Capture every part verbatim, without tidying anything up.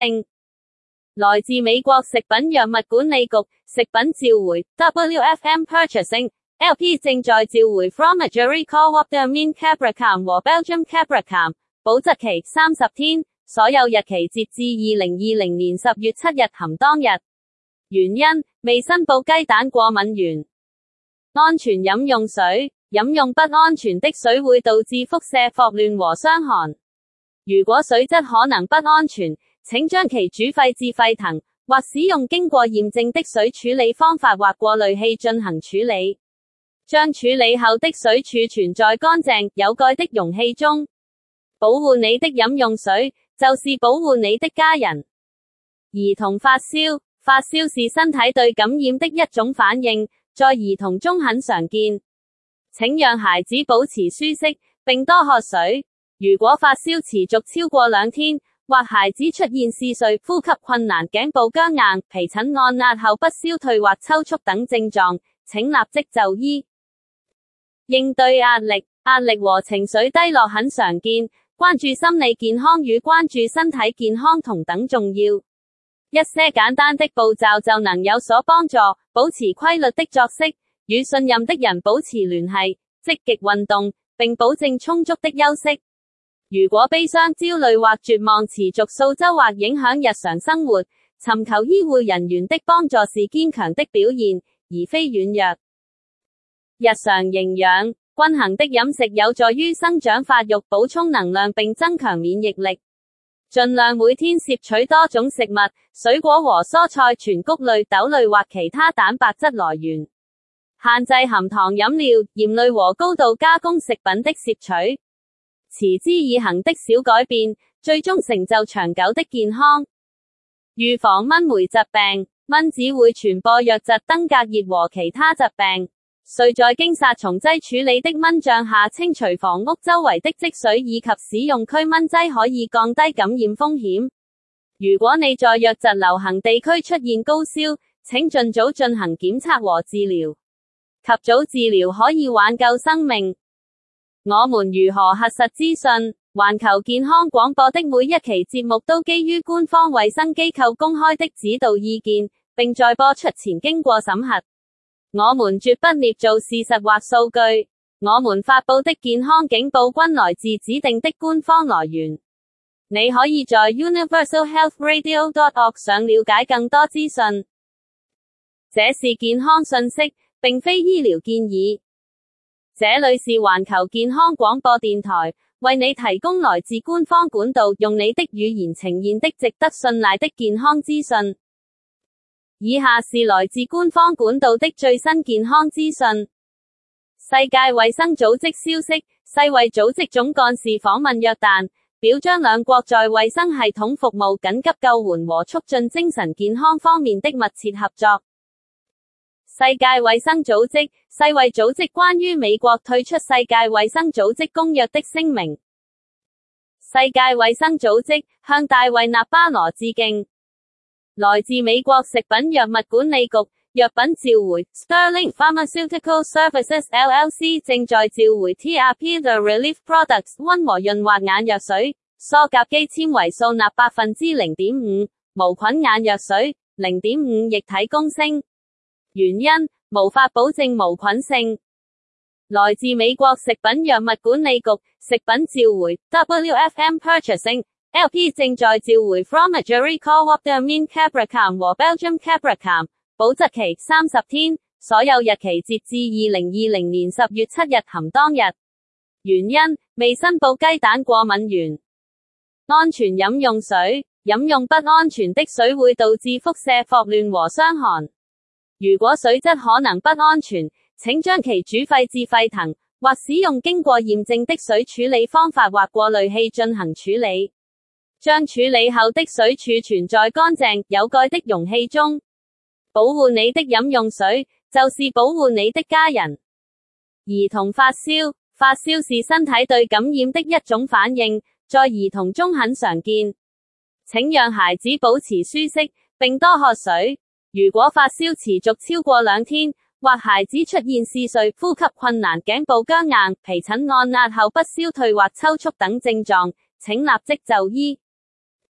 應。來自美國食品藥物管理局，食品召回 W F M Purchasing。L P 正在召回 Fromage Recall Waptamine Cabracam 和 Belgium Cabracam， 保質期三十天，所有日期截至二零二零年十月七日含當日。原因，未申報雞蛋過敏原。安全飲用水，飲用不安全的水會導致腹瀉、霍亂和傷寒。如果水質可能不安全，請將其煮沸至沸騰，或使用經過驗證的水處理方法或過濾器進行處理。將處理後的水儲存在乾淨、有蓋的容器中。保護你的飲用水，就是保護你的家人。兒童發燒，發燒是身體對感染的一種反應，在兒童中很常見。請讓孩子保持舒適，並多喝水。如果發燒持續超過兩天，或孩子出現嗜睡、呼吸困難、頸部僵硬、皮疹按壓後不消退或抽搐等症狀，請立即就醫。應對壓力，壓力和情緒低落很常見，關注心理健康與關注身體健康同等重要。一些簡單的步驟就能有所幫助，保持規律的作息，與信任的人保持聯繫，積極運動，並保證充足的休息。如果悲傷、焦慮或絕望持續數週或影響日常生活，尋求醫護人員的幫助是堅強的表現，而非軟弱。日常營養，均衡的飲食有助於生長發育、補充能量並增強免疫力。盡量每天攝取多種食物，水果和蔬菜、全穀類、豆類或其他蛋白質來源。限制含糖飲料、鹽類和高度加工食品的攝取。持之以恆的小改變，最終成就長久的健康。預防蚊媒疾病，蚊子會傳播瘧疾、登革熱和其他疾病。需在經殺蟲劑處理的蚊帳下清除房屋周圍的積水，以及使用驅蚊劑可以降低感染風險。如果你在瘧疾流行地區出現高燒，請盡早進行檢測和治療。及早治療可以挽救生命。我們如何核實資訊？環球健康廣播的每一期節目都基於官方衛生機構公開的指導意見，並在播出前經過審核。我們絕不捏造事實或數據。我們發佈的健康警報均來自指定的官方來源。你可以在 universal health radio dot org 上了解更多資訊。這是健康信息，並非醫療建議。這裏是環球健康廣播電台，為你提供來自官方管道，用你的語言呈現的值得信賴的健康資訊。以下是來自官方管道的最新健康資訊。世界衛生組織消息，世衛組織總幹事訪問約旦，表彰兩國在衛生系統服務、緊急救援和促進精神健康方面的密切合作。世界衛生組織，世衛組織關於美國退出世界衛生組織公約的聲明。世界衛生組織向大衛納巴羅致敬。來自美國食品藥物管理局，藥品召回 Sterling Pharmaceutical Services L L C 正在召回 T R P The Relief Products 溫和潤滑眼藥水，塑甲基纖維素鈉百分之零點五，無菌眼藥水 零點五 液體公升。原因，無法保證無菌性。來自美國食品藥物管理局，食品召回 W F M Purchasing。L P 正在召回 Fromage Recall Waptamine Cabracam 和 Belgium Cabracam， 保質期三十天，所有日期截至二零二零年十月七日含當日。原因，未申報雞蛋過敏原。安全飲用水，飲用不安全的水會導致腹瀉、霍亂和傷寒。如果水質可能不安全，請將其煮沸至沸騰，或使用經過驗證的水處理方法或過濾器進行處理。將處理後的水儲存在乾淨、有蓋的容器中。保護你的飲用水，就是保護你的家人。兒童發燒，發燒是身體對感染的一種反應，在兒童中很常見。請讓孩子保持舒適，並多喝水。如果發燒持續超過兩天，或孩子出現嗜睡、呼吸困難、頸部僵硬、皮疹按壓後不消退或抽搐等症狀，請立即就醫。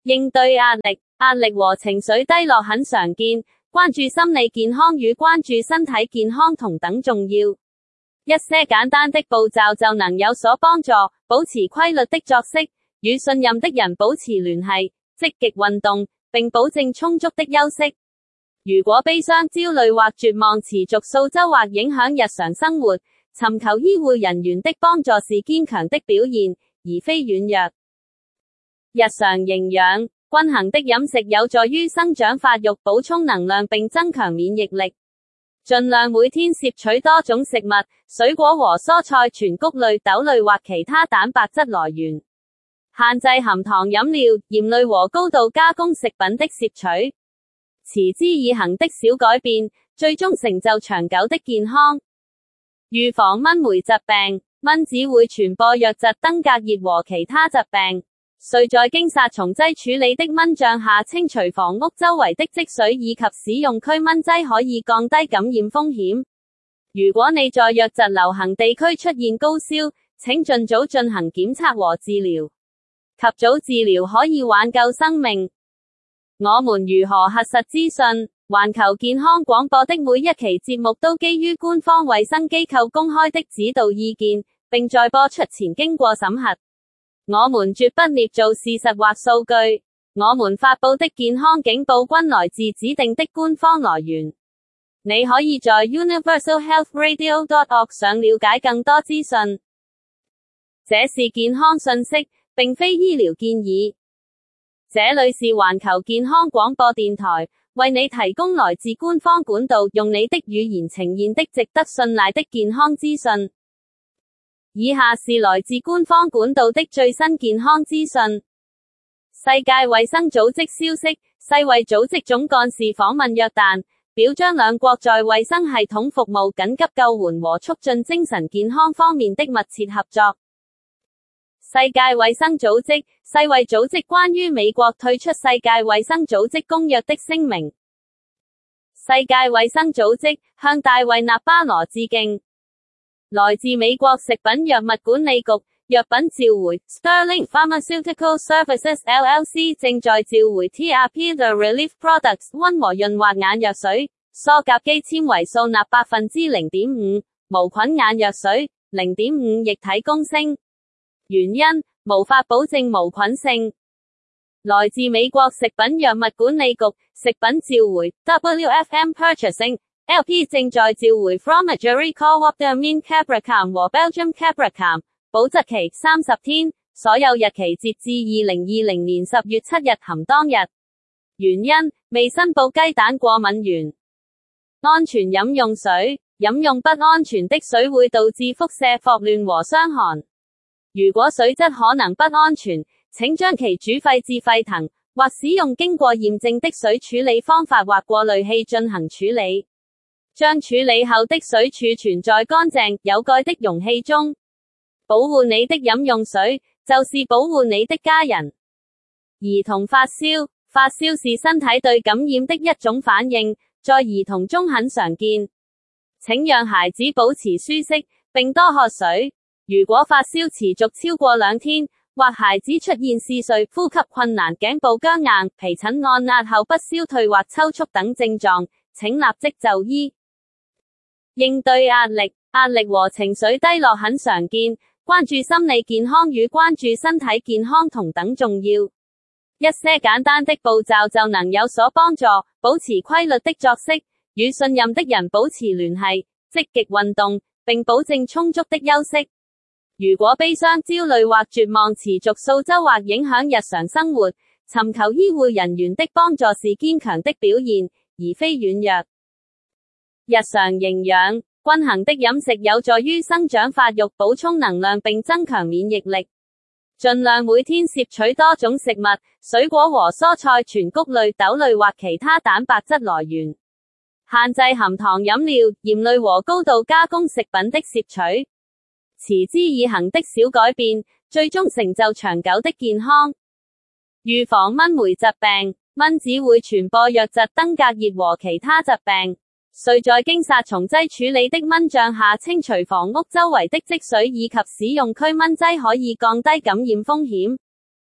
應對壓力，壓力和情緒低落很常見，關注心理健康與關注身體健康同等重要。一些簡單的步驟就能有所幫助，保持規律的作息，與信任的人保持聯繫，積極運動，並保證充足的休息。如果悲傷、焦慮或絕望持續數週或影響日常生活，尋求醫護人員的幫助是堅強的表現，而非軟弱。日常營養，均衡的飲食有助於生長發育、補充能量並增強免疫力。盡量每天攝取多種食物，水果和蔬菜、全穀類、豆類或其他蛋白質來源。限制含糖飲料、鹽類和高度加工食品的攝取。持之以恆的小改變，最終成就長久的健康。預防蚊媒疾病，蚊子會傳播瘧疾、登革熱和其他疾病。需在經殺蟲劑處理的蚊帳下清除房屋周圍的積水，以及使用驅蚊劑可以降低感染風險。如果你在瘧疾流行地區出現高燒，請盡早進行檢測和治療。及早治療可以挽救生命。我們如何核實資訊？環球健康廣播的每一期節目都基於官方衛生機構公開的指導意見，並在播出前經過審核。我們絕不捏造事實或數據，我們發佈的健康警報均來自指定的官方來源。你可以在 universal health radio dot org 上了解更多資訊。這是健康信息，並非醫療建議。這裡是環球健康廣播電台，為你提供來自官方管道，用你的語言呈現的值得信賴的健康資訊。以下是來自官方管道的最新健康資訊。世界衛生組織消息，世衛組織總幹事訪問約旦，表彰兩國在衛生系統服務、緊急救援和促進精神健康方面的密切合作。世界衛生組織，世衛組織關於美國退出世界衛生組織公約的聲明。世界衛生組織向大衛納巴羅致敬。來自美國食品藥物管理局，藥品召回 Sterling Pharmaceutical Services L L C 正在召回 T R P The Relief Products 溫和潤滑眼藥水，塑甲基纖維素鈉百分之零點五，無菌眼藥水 零點五 液體公升。原因，無法保證無菌性。來自美國食品藥物管理局，食品召回 W F M Purchasing L P 正在召回 Fromageri Cooptermine Cabracam 和 Belgium Cabracam， 保質期三十天，所有日期截至二零二零年十月七日含當日。原因，未申報雞蛋過敏原。安全飲用水，飲用不安全的水會導致腹瀉、霍亂和傷寒。如果水質可能不安全，請將其煮沸至沸騰，或使用經過驗證的水處理方法或過濾器進行處理。將處理後的水儲存在乾淨、有蓋的容器中。保護你的飲用水，就是保護你的家人。兒童發燒，發燒是身體對感染的一種反應，在兒童中很常見。請讓孩子保持舒適，並多喝水。如果發燒持續超過兩天，或孩子出現嗜睡、呼吸困難、頸部僵硬、皮疹按壓後不消退或抽搐等症狀，請立即就醫。應對壓力，壓力和情緒低落很常見，關注心理健康與關注身體健康同等重要。一些簡單的步驟就能有所幫助，保持規律的作息，與信任的人保持聯繫，積極運動，並保證充足的休息。如果悲傷、焦慮或絕望持續數週或影響日常生活，尋求醫護人員的幫助是堅強的表現，而非軟弱。日常營養，均衡的飲食有助於生長發育、補充能量並增強免疫力。盡量每天攝取多種食物，水果和蔬菜、全穀類、豆類或其他蛋白質來源。限制含糖飲料、鹽類和高度加工食品的攝取。持之以恆的小改變，最終成就長久的健康。預防蚊媒疾病，蚊子會傳播瘧疾、登革熱和其他疾病。需在經殺蟲劑處理的蚊帳下清除房屋周圍的積水，以及使用驅蚊劑可以降低感染風險。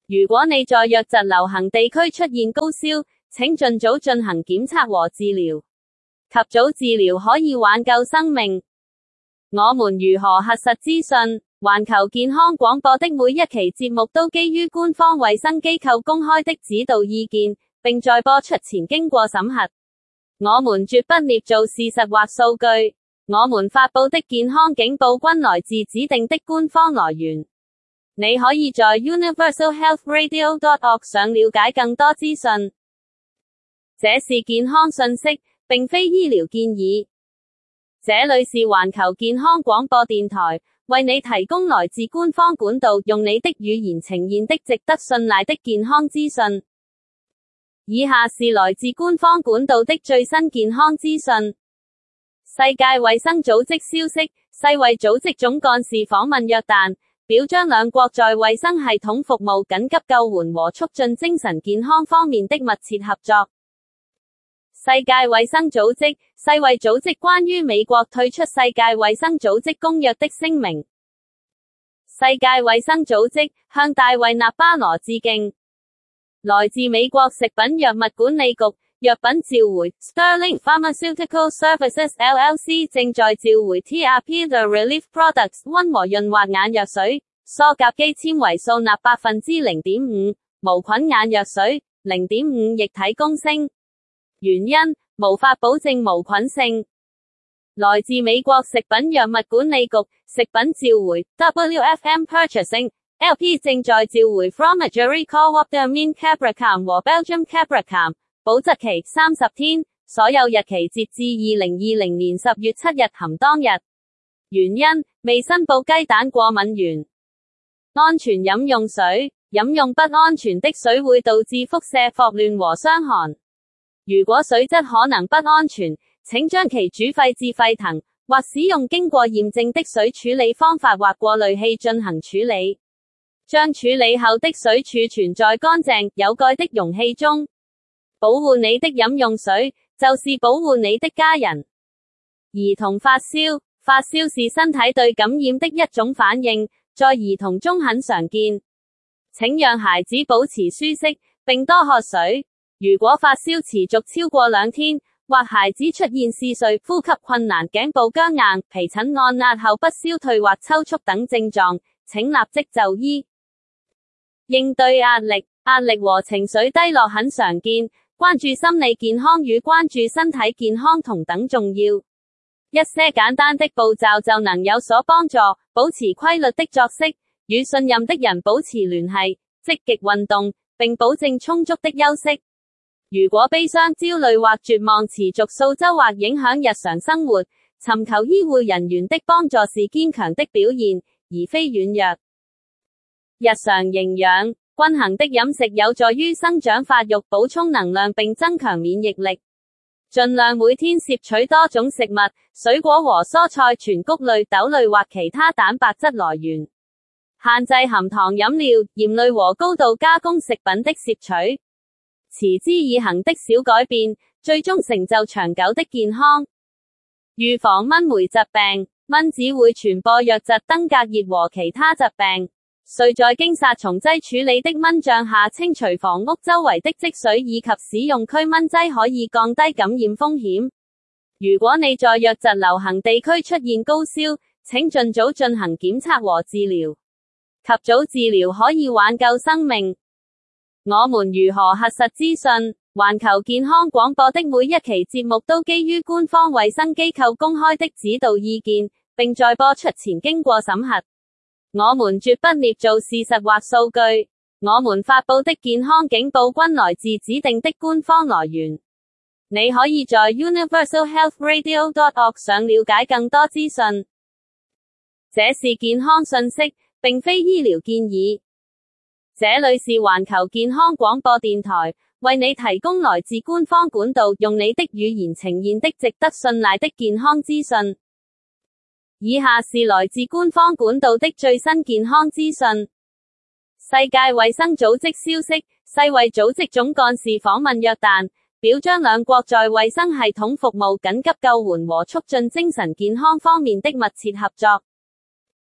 如果你在瘧疾流行地區出現高燒，請盡早進行檢測和治療。及早治療可以挽救生命。我們如何核實資訊？環球健康廣播的每一期節目都基於官方衛生機構公開的指導意見，並在播出前經過審核。我們絕不捏造事實或數據。我們發佈的健康警報均來自指定的官方來源。你可以在 universal health radio dot org 上了解更多資訊。這是健康信息，並非醫療建議。這裏是環球健康廣播電台，為你提供來自官方管道，用你的語言呈現的值得信賴的健康資訊。以下是來自官方管道的最新健康資訊。世界衛生組織消息，世衛組織總幹事訪問約旦，表彰兩國在衛生系統服務、緊急救援和促進精神健康方面的密切合作。世界衛生組織，世衛組織關於美國退出世界衛生組織公約的聲明。世界衛生組織向大衛納巴羅致敬。來自美國食品藥物管理局，藥品召回 Sterling Pharmaceutical Services L L C 正在召回 T R P The Relief Products 溫和潤滑眼藥水，塑甲基纖維素鈉百分之零點五，無菌眼藥水 零點五 液體公升。原因，無法保證無菌性。來自美國食品藥物管理局，食品召回 W F M Purchasing L P 正在召回 Fromageri Cooptermine Cabracam 和 Belgium Cabracam， 保質期三十天，所有日期截至二零二零年十月七日含當日。原因，未申報雞蛋過敏源。安全飲用水，飲用不安全的水會導致輻射霍亂和傷寒。如果水質可能不安全，請將其煮沸至沸騰，或使用經過驗證的水處理方法或過濾器進行處理。將處理後的水儲存在乾淨、有蓋的容器中。保護你的飲用水，就是保護你的家人。兒童發燒，發燒是身體對感染的一種反應，在兒童中很常見。請讓孩子保持舒適，並多喝水。如果發燒持續超過兩天，或孩子出現嗜睡、呼吸困難、頸部僵硬、皮疹按壓後不消退或抽搐等症狀，請立即就醫。應對壓力，壓力和情緒低落很常見，關注心理健康與關注身體健康同等重要。一些簡單的步驟就能有所幫助，保持規律的作息，與信任的人保持聯繫，積極運動，並保證充足的休息。如果悲傷、焦慮或絕望持續數週或影響日常生活，尋求醫護人員的幫助是堅強的表現，而非軟弱。日常營養，均衡的飲食有助於生長發育、補充能量並增強免疫力。盡量每天攝取多種食物、水果和蔬菜、全穀類、豆類或其他蛋白質來源。限制含糖飲料、鹽類和高度加工食品的攝取。持之以恆的小改變，最終成就長久的健康。預防蚊媒疾病，蚊子會傳播瘧疾、登革熱和其他疾病。需在經殺蟲劑處理的蚊帳下清除房屋周圍的積水，以及使用驅蚊劑可以降低感染風險。如果你在瘧疾流行地區出現高燒，請盡早進行檢測和治療。及早治療可以挽救生命。我們如何核實資訊？環球健康廣播的每一期節目都基於官方衛生機構公開的指導意見，並在播出前經過審核。我們絕不捏造事實或數據。我們發佈的健康警報均來自指定的官方來源。你可以在 universal health radio dot org 上了解更多資訊。這是健康信息，並非醫療建議。這裏是環球健康廣播電台，為你提供來自官方管道，用你的語言呈現的值得信賴的健康資訊。以下是來自官方管道的最新健康資訊。世界衛生組織消息，世衛組織總幹事訪問約旦，表彰兩國在衛生系統服務、緊急救援和促進精神健康方面的密切合作。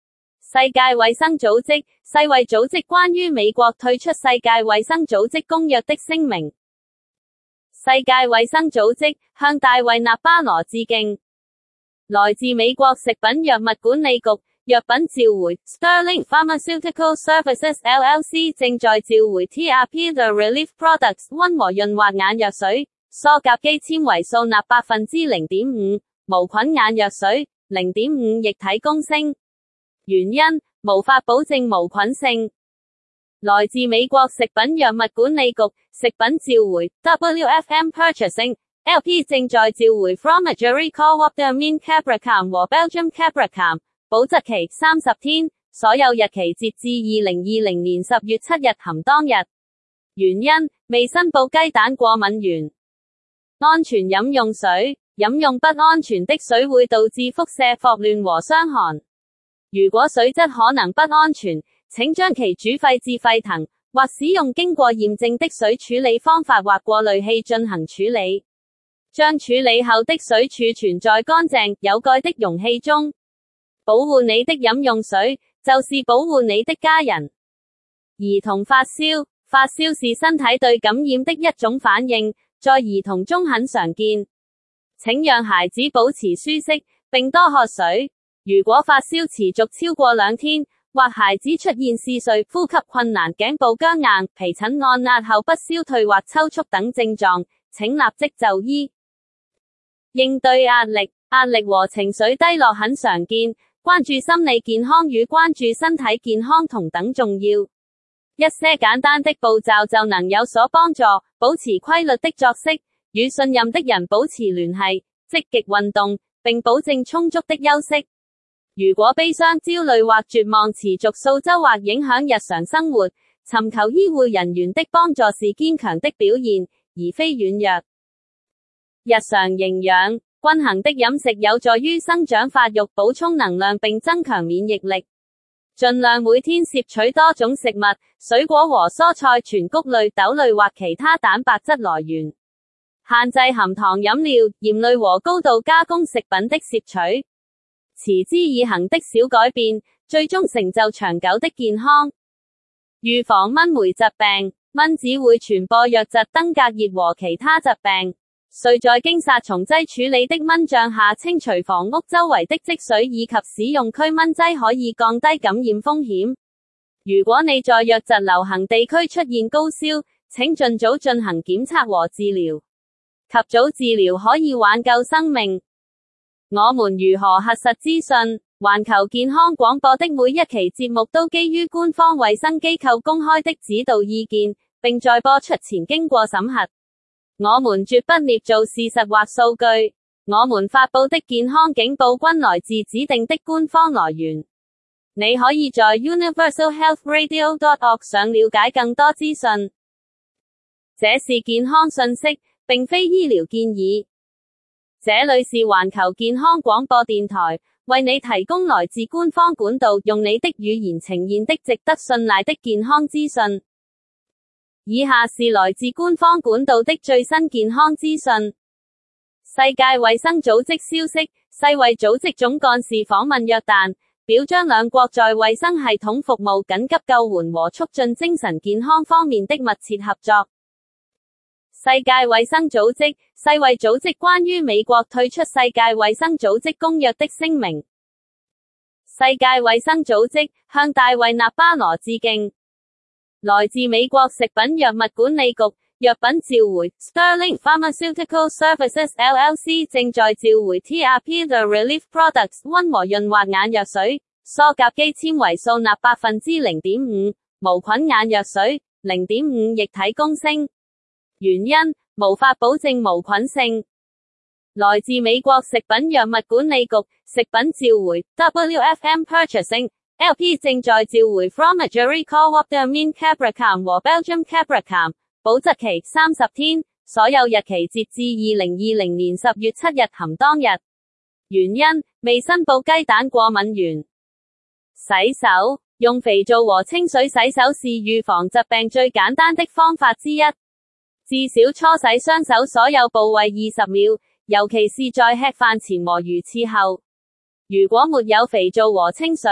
世界衛生組織，世衛組織關於美國退出世界衛生組織公約的聲明。世界衛生組織向大衛納巴羅致敬。來自美國食品藥物管理局，藥品召回 Sterling Pharmaceutical Services L L C 正在召回 T R P The Relief Products 溫和潤滑眼藥水，塑甲基纖維素鈉百分之零點五，無菌眼藥水 零點五 液體公升。原因，無法保證無菌性。來自美國食品藥物管理局，食品召回 W F M Purchasing L P 正在召回 Fromage Cooptermine Cabracam 和 Belgium Cabracam， 保質期三十天，所有日期截至二零二零年十月七日含當日。原因，未申報雞蛋過敏源。安全飲用水，飲用不安全的水會導致輻射霍亂和傷寒。如果水質可能不安全，請將其煮沸至沸騰，或使用經過驗證的水處理方法或過濾器進行處理。將處理後的水儲存在乾淨、有蓋的容器中。保護你的飲用水，就是保護你的家人。兒童發燒，發燒是身體對感染的一種反應，在兒童中很常見。請讓孩子保持舒適，並多喝水。如果發燒持續超過兩天，或孩子出現嗜睡、呼吸困難、頸部僵硬、皮疹按壓後不消退或抽搐等症狀，請立即就醫。應對壓力，壓力和情緒低落很常見，關注心理健康與關注身體健康同等重要。一些簡單的步驟就能有所幫助，保持規律的作息，與信任的人保持聯繫，積極運動，並保證充足的休息。如果悲傷、焦慮或絕望持續數周或影響日常生活，尋求醫護人員的幫助是堅強的表現，而非軟弱。日常營養，均衡的飲食有助於生長發育、補充能量並增強免疫力。盡量每天攝取多種食物、水果和蔬菜、全穀類、豆類或其他蛋白質來源。限制含糖飲料、鹽類和高度加工食品的攝取。持之以恆的小改變，最終成就長久的健康。預防蚊媒疾病，蚊子會傳播瘧疾、登革熱和其他疾病。需在經殺蟲劑處理的蚊帳下清除房屋周圍的積水，以及使用驅蚊劑可以降低感染風險。如果你在瘧疾流行地區出現高燒，請盡早進行檢測和治療。及早治療可以挽救生命。我們如何核實資訊？環球健康廣播的每一期節目都基於官方衛生機構公開的指導意見，並在播出前經過審核。我們絕不捏造事實或數據。我們發佈的健康警報均來自指定的官方來源。你可以在 universal health radio dot org 上了解更多資訊。這是健康信息，並非醫療建議。這裏是環球健康廣播電台，為你提供來自官方管道，用你的語言呈現的值得信賴的健康資訊。以下是來自官方管道的最新健康資訊。世界衛生組織消息，世衛組織總幹事訪問約旦，表彰兩國在衛生系統服務、緊急救援和促進精神健康方面的密切合作。世界衛生組織，世衛組織關於美國退出世界衛生組織公約的聲明。世界衛生組織向大衛納巴羅致敬。來自美國食品藥物管理局，藥品召回 Sterling Pharmaceutical Services L L C 正在召回 T R P The Relief Products 溫和潤滑眼藥水，塑甲基纖維素鈉百分之零點五，無菌眼藥水 零點五 液體公升。原因，無法保證無菌性。來自美國食品藥物管理局，食品召回 W F M Purchasing L P 正在召回 Fromage Cooptermine Cabracam 和 Belgium Cabracam， 保質期三十天，所有日期截至二零二零年十月七日含當日。原因，未申報雞蛋過敏源。洗手，用肥皂和清水洗手是預防疾病最簡單的方法之一。至少搓洗雙手所有部位二十秒，尤其是在吃飯前和如廁後。如果沒有肥皂和清水，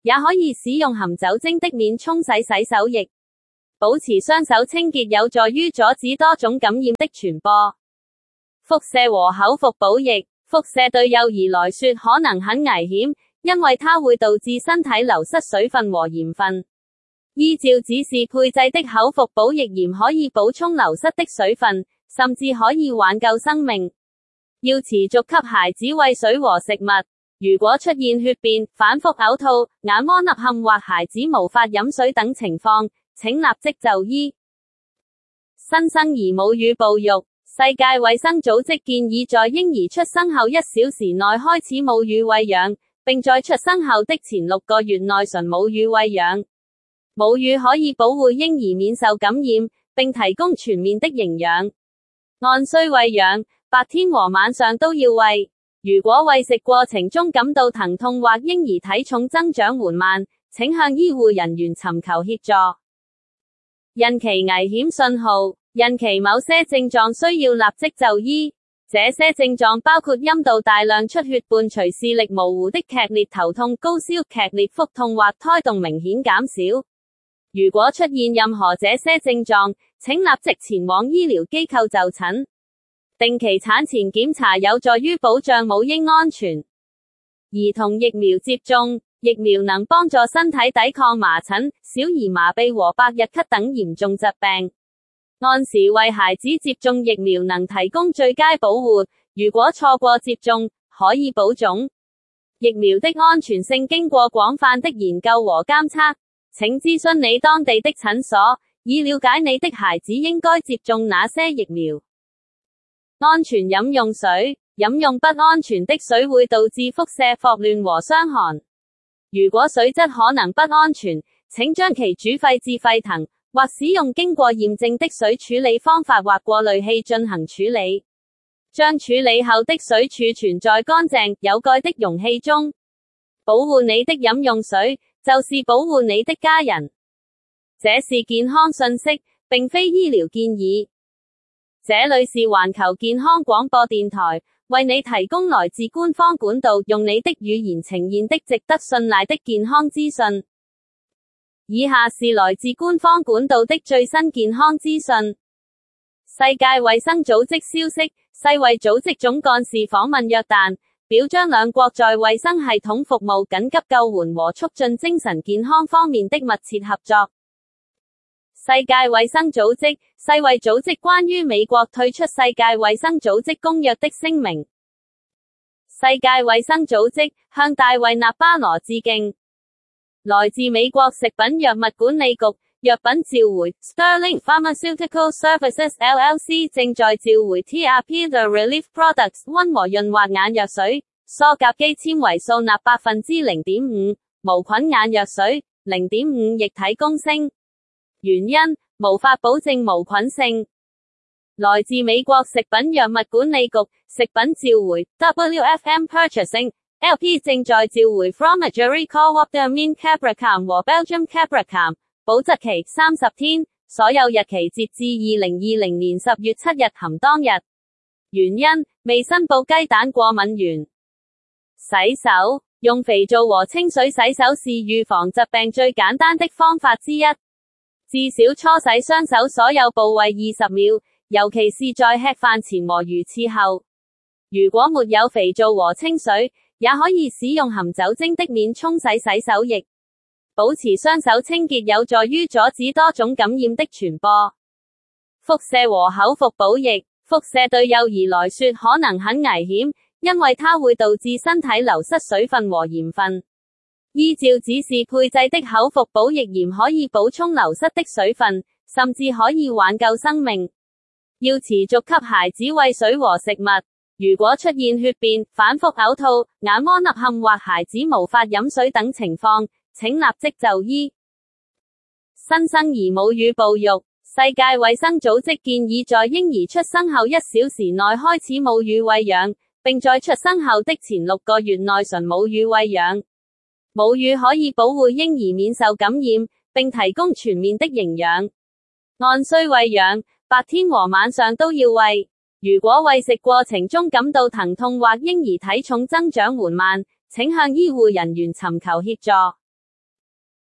也可以使用含酒精的免沖洗洗手液，保持雙手清潔有助於阻止多種感染的傳播。輻射和口服補液。輻射對幼兒來說可能很危險，因為它會導致身體流失水分和鹽分。依照指示配製的口服補液鹽可以補充流失的水分，甚至可以挽救生命。要持續給孩子餵水和食物。如果出現血便、反覆嘔吐、眼窩凹陷或孩子無法飲水等情況，請立即就醫。新生兒母乳哺育。世界衛生組織建議在嬰兒出生後一小時內開始母乳餵養，並在出生後的前六個月內純母乳餵養。母乳可以保護嬰兒免受感染，並提供全面的營養。按需餵養，白天和晚上都要餵。如果餵食過程中感到疼痛或嬰兒體重增長緩慢，請向醫護人員尋求協助。孕期危險信號。孕期某些症狀需要立即就醫，這些症狀包括陰道大量出血伴隨視力模糊的劇烈頭痛、高燒、劇烈腹痛或胎動明顯減少。如果出現任何這些症狀，請立即前往醫療機構就診。定期產前檢查有助於保障母嬰安全。兒童疫苗接種。疫苗能幫助身體抵抗麻疹、小兒麻痹和百日咳等嚴重疾病。按時為孩子接種疫苗能提供最佳保護，如果錯過接種，可以保種。疫苗的安全性經過廣泛的研究和監測，請諮詢你當地的診所，以了解你的孩子應該接種哪些疫苗。安全飲用水。飲用不安全的水會導致腹瀉、霍亂和傷寒。如果水質可能不安全，請將其煮沸至沸騰，或使用經過驗證的水處理方法或過濾器進行處理。將處理後的水儲存在乾淨、有蓋的容器中。保護你的飲用水，就是保護你的家人。這是健康信息，並非醫療建議。這裡是環球健康廣播電台，為你提供來自官方管道，用你的語言呈現的值得信賴的健康資訊。以下是來自官方管道的最新健康資訊。世界衛生組織消息，世衛組織總幹事訪問約旦，表彰兩國在衛生系統服務、緊急救援和促進精神健康方面的密切合作。世界衛生組織，世衛組織關於美國退出世界衛生組織公約的聲明。世界衛生組織向大衛納巴羅致敬。來自美國食品藥物管理局，藥品召回 Sterling Pharmaceutical Services L L C 正在召回 T R P The Relief Products 溫和潤滑眼藥水，塑甲基纖維素鈉 百分之零點五，無菌眼藥水 零點五 液體公升。原因，無法保證無菌性。來自美國食品藥物管理局，食品召回 W F M Purchasing L P 正在召回 Fromageri Cooptermine Cabracam 和 Belgium Cabracam， 保質期三十天，所有日期截至二零二零年十月七日含當日。原因，未申報雞蛋過敏原。洗手，用肥皂和清水洗手是預防疾病最簡單的方法之一。至少搓洗雙手所有部位二十秒，尤其是在吃飯前和魚翅後。如果沒有肥皂和清水，也可以使用含酒精的免沖洗洗手液，保持雙手清潔有助於阻止多種感染的傳播。輻射和口服補液。輻射對幼兒來說可能很危險，因為它會導致身體流失水分和鹽分。依照指示配製的口服補液鹽可以補充流失的水分，甚至可以挽救生命。要持續給孩子餵水和食物。如果出現血便、反覆嘔吐、眼窩凹陷或孩子無法飲水等情況，請立即就醫。新生兒母乳哺育。世界衛生組織建議在嬰兒出生後一小時內開始母乳餵養，並在出生後的前六個月內純母乳餵養。母乳可以保護嬰兒免受感染，並提供全面的營養。按需餵養，白天和晚上都要餵。如果餵食過程中感到疼痛或嬰兒體重增長緩慢，請向醫護人員尋求協助。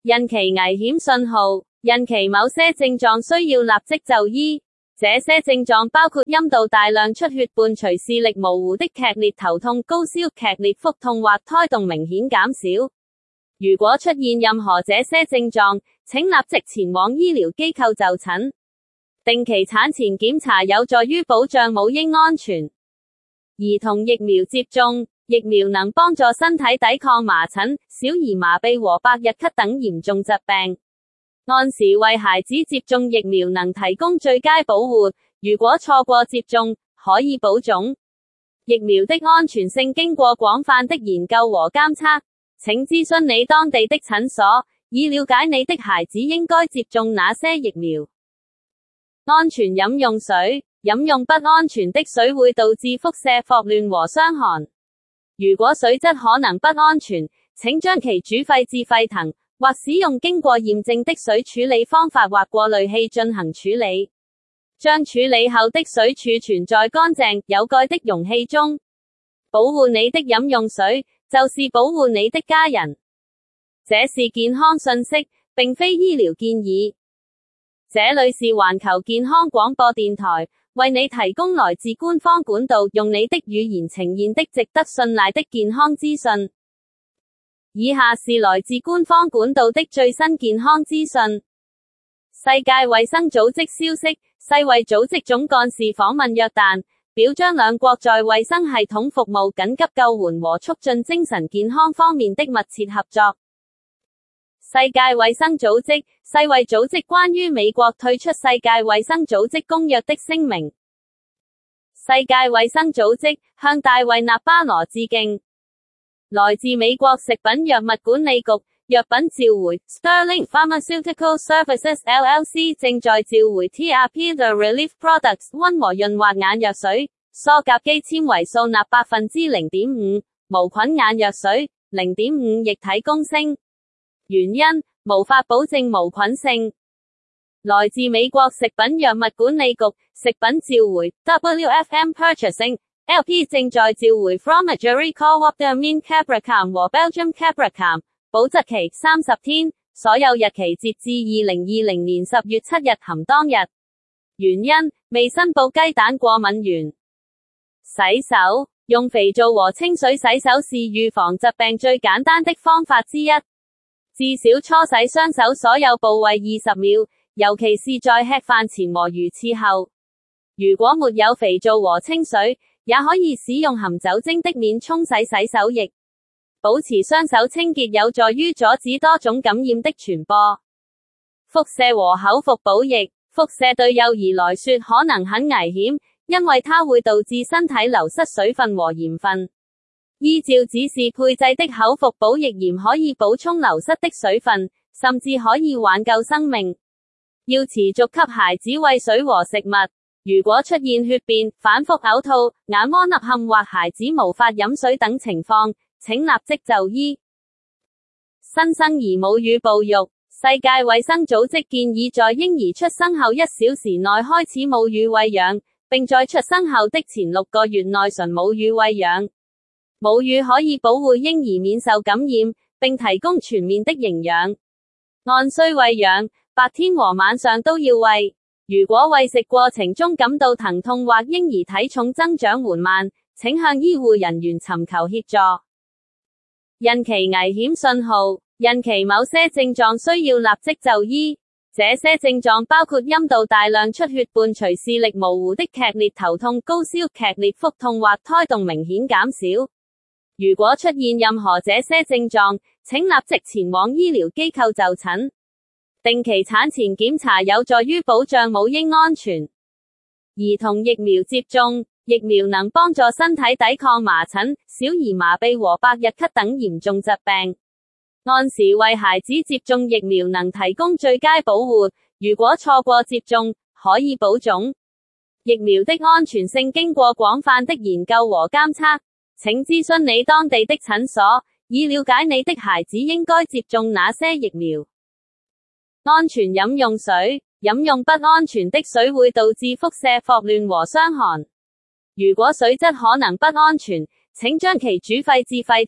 孕期危險信號，孕期某些症狀需要立即就醫。這些症狀包括陰道大量出血伴隨視力模糊的劇烈頭痛、高燒、劇烈腹痛或胎動明顯減少。如果出現任何這些症狀，請立即前往醫療機構就診。定期產前檢查有助於保障母嬰安全。兒童疫苗接種，疫苗能幫助身體抵抗麻疹、小兒麻痹和百日咳等嚴重疾病。按時為孩子接種疫苗能提供最佳保護，如果錯過接種，可以保種。疫苗的安全性經過廣泛的研究和監測，請諮詢你當地的診所，以了解你的孩子應該接種哪些疫苗。安全飲用水，飲用不安全的水會導致腹瀉、霍亂和傷寒。如果水質可能不安全，請將其煮沸至沸騰，或使用經過驗證的水處理方法或過濾器進行處理。將處理後的水儲存在乾淨、有蓋的容器中。保護你的飲用水，就是保護你的家人。這是健康信息，並非醫療建議。這裏是環球健康廣播電台，為你提供來自官方管道，用你的語言呈現的值得信賴的健康資訊。以下是來自官方管道的最新健康資訊。世界衛生組織消息，世衛組織總幹事訪問約旦，表彰兩國在衛生系統服務、緊急救援和促進精神健康方面的密切合作。世界衛生組織，世衛組織關於美國退出世界衛生組織公約的聲明。世界衛生組織向大衛納巴羅致敬。來自美國食品藥物管理局，藥品召回 Sterling Pharmaceutical Services L L C 正在召回 T R P The Relief Products 溫和潤滑眼藥水，塑甲基纖維素鈉百分之零點五，無菌眼藥水 零點五 液體公升。原因，無法保證無菌性。來自美國食品藥物管理局，食品召回 W F M Purchasing L P 正在召回 Fromageri Co-op、Mean Cabracam 和 Belgium Cabracam， 保質期三十天，所有日期截至二零二零年十月七日含當日。原因，未申報雞蛋過敏源。洗手，用肥皂和清水洗手是預防疾病最簡單的方法之一。至少搓洗雙手所有部位二十秒，尤其是在吃飯前和如廁後。如果沒有肥皂和清水，也可以使用含酒精的免沖洗洗手液。保持雙手清潔有助於阻止多種感染的傳播。腹瀉和口服補液，腹瀉對幼兒來說可能很危險，因為它會導致身體流失水分和鹽分。依照指示配製的口服補液鹽可以補充流失的水分，甚至可以挽救生命。要持續給孩子餵水和食物。如果出現血便、反覆嘔吐、眼窩凹陷或孩子無法飲水等情況，請立即就醫。新生兒母乳哺育，世界衛生組織建議在嬰兒出生後一小時內開始母乳餵養，並在出生後的前六個月內純母乳餵養。母乳可以保護嬰兒免受感染，並提供全面的營養。按需餵養，白天和晚上都要餵。如果餵食過程中感到疼痛或嬰兒體重增長緩慢，請向醫護人員尋求協助。孕期危險信號，孕期某些症狀需要立即就醫。這些症狀包括陰道大量出血伴隨視力模糊的劇烈頭痛、高燒、劇烈腹痛或胎動明顯減少。如果出現任何這些症狀，請立即前往醫療機構就診。定期產前檢查有助於保障母嬰安全。兒童疫苗接種，疫苗能幫助身體抵抗麻疹、小兒麻痹和百日咳等嚴重疾病。按時為孩子接種疫苗能提供最佳保護，如果錯過接種，可以保種。疫苗的安全性經過廣泛的研究和監測，請諮詢你當地的診所，以了解你的孩子應該接種哪些疫苗。安全飲用水，飲用不安全的水會導致腹瀉、霍亂和傷寒。如果水質可能不安全，請將其煮沸至沸騰，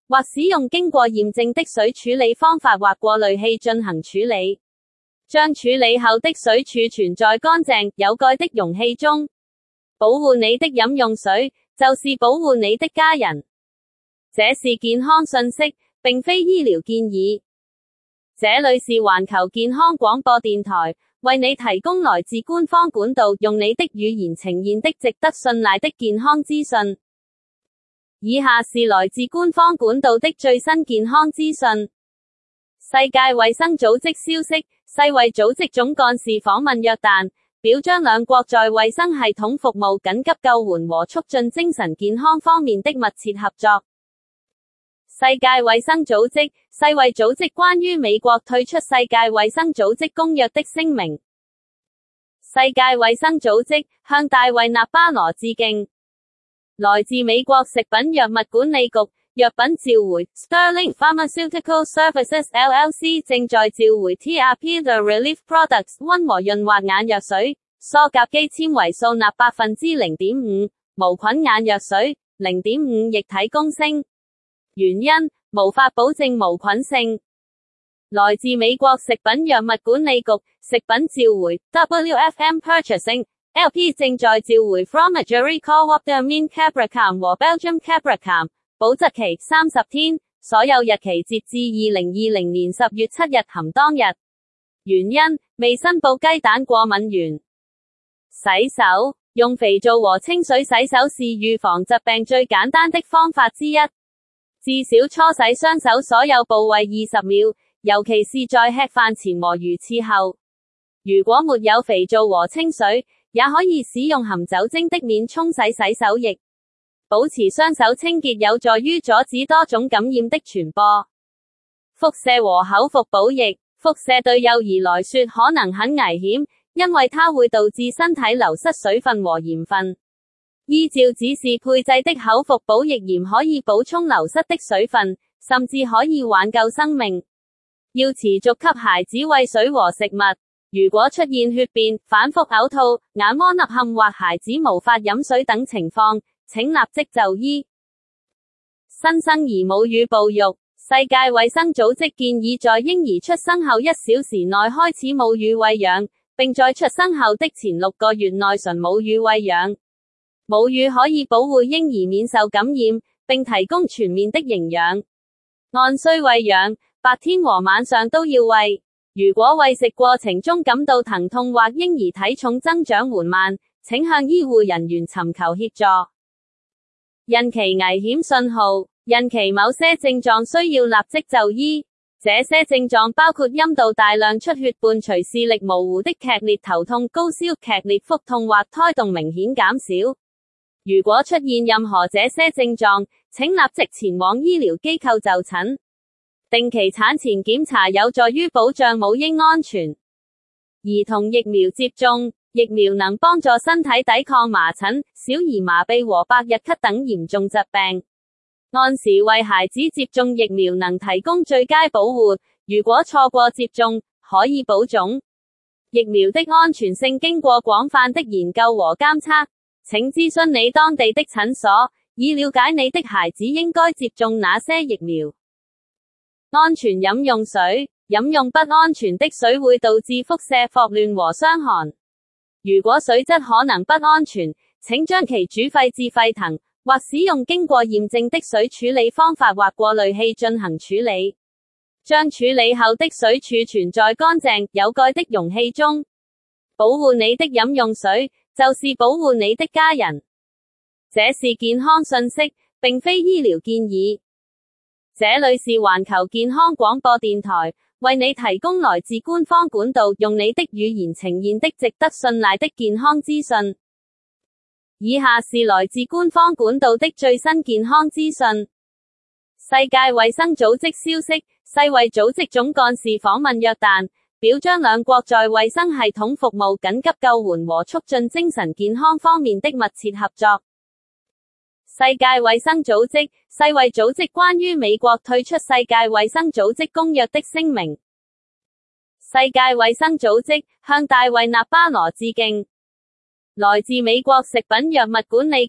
或使用經過驗證的水處理方法或過濾器進行處理。將處理後的水儲存在乾淨、有蓋的容器中。保護你的飲用水，就是保護你的家人。這是健康信息，並非醫療建議。這裏是環球健康廣播電台，為你提供來自官方管道，用你的語言呈現的值得信賴的健康資訊。以下是來自官方管道的最新健康資訊。世界衛生組織消息，世衛組織總幹事訪問約旦，表彰兩國在衛生系統服務、緊急救援和促進精神健康方面的密切合作。世界衛生組織，世衛組織關於美國退出世界衛生組織公約的聲明。世界衛生組織向大衛納巴羅致敬。來自美國食品藥物管理局，藥品召回 Sterling Pharmaceutical Services L L C 正在召回 T R P The Relief Products 溫和潤滑眼藥水，塑甲基纖維素鈉百分之零點五，無菌眼藥水 零點五 液體公升。原因，無法保證無菌性。來自美國食品藥物管理局，食品召回 W F M Purchasing L P 正在召回 Fromageri Cooptermine Cabracam 和 Belgium Cabracam， 保質期三十天，所有日期截至二零二零年十月七日含當日。原因，未申報雞蛋過敏源。洗手，用肥皂和清水洗手是預防疾病最簡單的方法之一。至少搓洗雙手所有部位二十秒，尤其是在吃飯前和魚翅後。如果沒有肥皂和清水，也可以使用含酒精的免沖洗洗手液。保持雙手清潔有助於阻止多種感染的傳播。輻射和口服補液，輻射對幼兒來說可能很危險，因為它會導致身體流失水分和鹽分。依照指示配製的口服補液鹽可以補充流失的水分，甚至可以挽救生命。要持續給孩子餵水和食物。如果出現血便、反覆嘔吐、眼窩凹陷或孩子無法飲水等情況，請立即就醫。新生兒母乳哺育，世界衛生組織建議在嬰兒出生後一小時內開始母乳餵養，並在出生後的前六個月內純母乳餵養。母乳可以保護嬰兒免受感染，並提供全面的營養。按需餵養，白天和晚上都要餵。如果餵食過程中感到疼痛或嬰兒體重增長緩慢，請向醫護人員尋求協助。孕期危險信號，孕期某些症狀需要立即就醫。這些症狀包括陰道大量出血伴隨視力模糊的劇烈頭痛、高燒、劇烈腹痛或胎動明顯減少。如果出現任何這些症狀，請立即前往醫療機構就診。定期產前檢查有助於保障母嬰安全。兒童疫苗接種，疫苗能幫助身體抵抗麻疹、小兒麻痹和百日咳等嚴重疾病。按時為孩子接種疫苗能提供最佳保護，如果錯過接種，可以保種。疫苗的安全性經過廣泛的研究和監測，請諮詢你當地的診所，以了解你的孩子應該接種哪些疫苗。安全飲用水，飲用不安全的水會導致輻射、霍亂和傷寒。如果水質可能不安全，請將其煮沸至沸騰，或使用經過驗證的水處理方法或過濾器進行處理。將處理後的水儲存在乾淨、有蓋的容器中。保護你的飲用水，就是保護你的家人。這是健康信息，並非醫療建議。這裏是環球健康廣播電台，為你提供來自官方管道，用你的語言呈現的值得信賴的健康資訊。以下是來自官方管道的最新健康資訊。世界衛生組織消息，世衛組織總幹事訪問約旦，表彰兩國在衛生系統服務、緊急救援和促進精神健康方面的密切合作。世界衛生組織，世衛組織關於美國退出世界衛生組織公約的聲明。世界衛生組織向大衛納巴羅致敬。來自美國食品藥物管理局，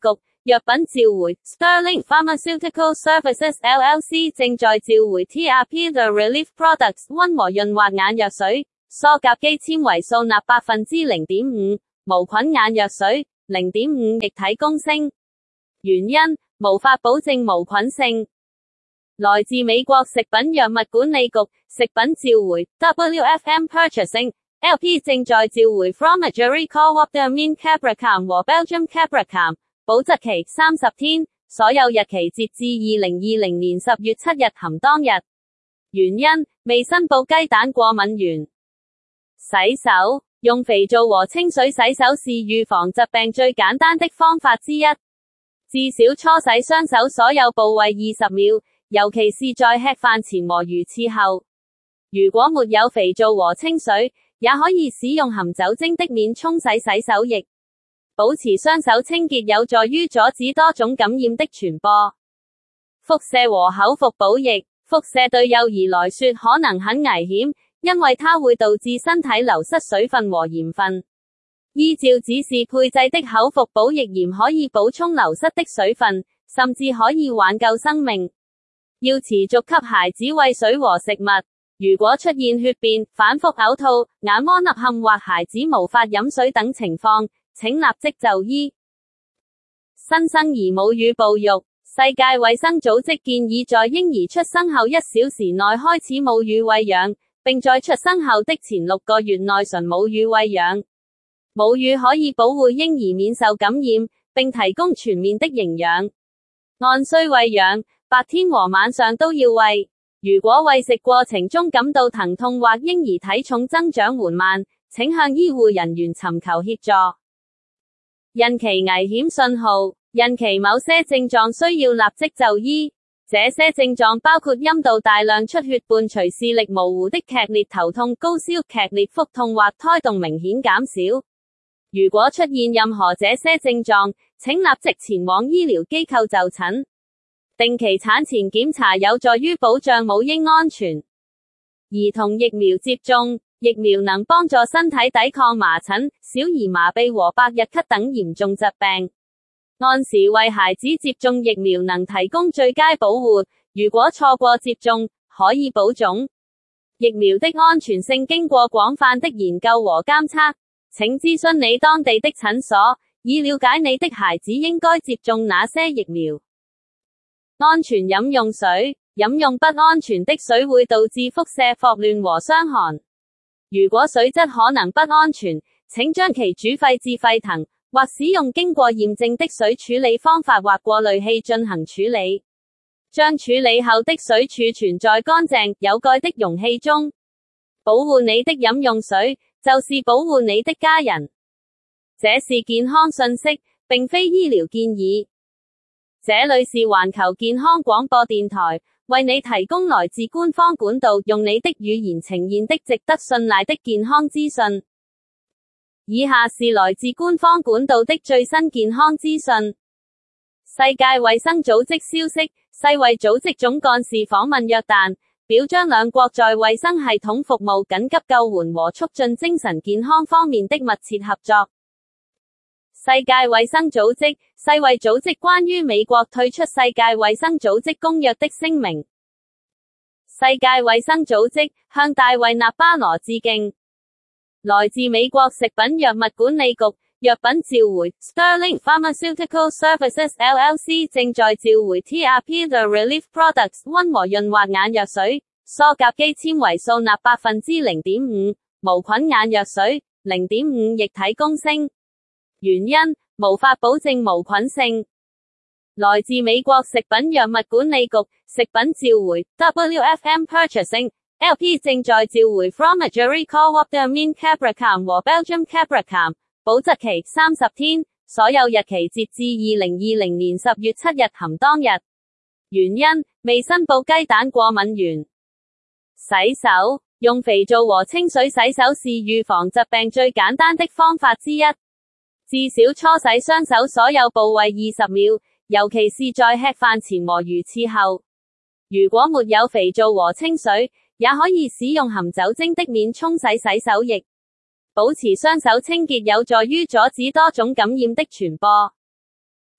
藥品召回 Sterling Pharmaceutical Services L L C 正在召回 T R P The Relief Products 溫和潤滑眼藥水，塑甲基纖維素鈉 百分之零點五， 無菌眼藥水 零點五 液體公升。原因，無法保證無菌性。來自美國食品藥物管理局，食品召回 W F M Purchasing L P 正在召回 Fromageri Coop-de-Mines Cabracam 和 Belgium Cabracam， 保質期三十天，所有日期截至二零二零年十月七日含當日。原因，未申報雞蛋過敏原。洗手，用肥皂和清水洗手是預防疾病最簡單的方法之一。至少搓洗雙手所有部位二十秒，尤其是在吃飯前和如廁後。如果沒有肥皂和清水，也可以使用含酒精的免沖洗洗手液。保持雙手清潔有助於阻止多種感染的傳播。輻射和口服補液，輻射對幼兒來說可能很危險，因為它會導致身體流失水分和鹽分。依照指示配製的口服補液鹽可以補充流失的水分，甚至可以挽救生命。要持續給孩子餵水和食物。如果出現血便、反覆嘔吐、眼窩凹陷或孩子無法飲水等情況，請立即就醫。新生兒母乳哺育，世界衛生組織建議在嬰兒出生後一小時內開始母乳餵養，並在出生後的前六個月內純母乳餵養。母乳可以保護嬰兒免受感染，並提供全面的營養。按需餵養，白天和晚上都要餵。如果餵食過程中感到疼痛或嬰兒體重增長緩慢，請向醫護人員尋求協助。孕期危險信號，孕期某些症狀需要立即就醫。這些症狀包括陰道大量出血伴隨視力模糊的劇烈頭痛、高燒、劇烈腹痛或胎動明顯減少。如果出現任何這些症狀，請立即前往醫療機構就診。定期產前檢查有助於保障母嬰安全。兒童疫苗接種，疫苗能幫助身體抵抗麻疹、小兒麻痹和百日咳等嚴重疾病。按時為孩子接種疫苗能提供最佳保護，如果錯過接種，可以保種。疫苗的安全性經過廣泛的研究和監測，請諮詢你當地的診所，以了解你的孩子應該接種哪些疫苗。安全飲用水，飲用不安全的水會導致輻射、霍亂和傷寒。如果水質可能不安全，請將其煮沸至沸騰，或使用經過驗證的水處理方法或過濾器進行處理。將處理後的水儲存在乾淨、有蓋的容器中。保護你的飲用水，就是保護你的家人。這是健康信息，並非醫療建議。這裏是環球健康廣播電台，為你提供來自官方管道，用你的語言呈現的值得信賴的健康資訊。以下是來自官方管道的最新健康資訊。世界衛生組織消息，世衛組織總幹事訪問約旦，表彰兩國在衛生系統服務、緊急救援和促進精神健康方面的密切合作。世界衛生組織，世衛組織關於美國退出世界衛生組織公約的聲明。世界衛生組織向大衛納巴羅致敬。來自美國食品藥物管理局，藥品召回 Sterling Pharmaceutical Services L L C 正在召回 T R P The Relief Products 溫和潤滑眼藥水，塑甲基纖維素鈉 百分之零點五， 無菌眼藥水 零點五 液體公升。原因，無法保證無菌性。來自美國食品藥物管理局，食品召回 W F M Purchasing L P 正在召回 Fromageri Coop-de-Mines Cabracam 和 Belgium Cabracam， 保質期三十天，所有日期截至二零二零年十月七日含當日。原因，未申報雞蛋過敏原。洗手，用肥皂和清水洗手是預防疾病最簡單的方法之一。至少搓洗雙手所有部位二十秒，尤其是在吃飯前和如廁後。如果沒有肥皂和清水，也可以使用含酒精的免沖洗洗手液。保持雙手清潔有助於阻止多種感染的傳播。